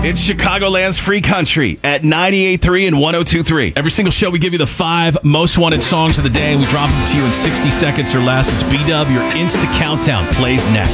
It's Chicagoland's free country at 98.3 and 102.3. Every single show, we give you the 5 most wanted songs of the day, and we drop them to you in 60 seconds or less. It's B-Dub. Your Insta Countdown plays next.